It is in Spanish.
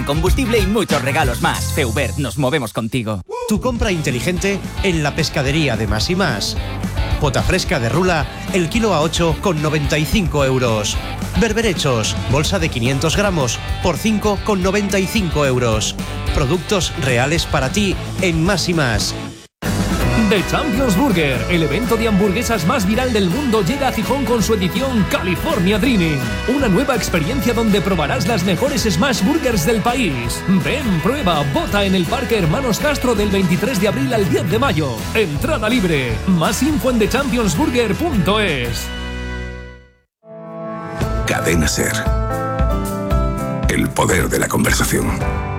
Combustible y muchos regalos más. Feubert, nos movemos contigo. Tu compra inteligente en la pescadería de Más y Más. Pota fresca de rula, el kilo a 8,95 euros. Berberechos, bolsa de 500 gramos, por 5,95 euros. Productos reales para ti en Más y Más. The Champions Burger, el evento de hamburguesas más viral del mundo, llega a Gijón con su edición California Dreaming. Una nueva experiencia donde probarás las mejores smash burgers del país. Ven, prueba, vota en el Parque Hermanos Castro del 23 de abril al 10 de mayo. Entrada libre. Más info en thechampionsburger.es. Cadena SER. El poder de la conversación.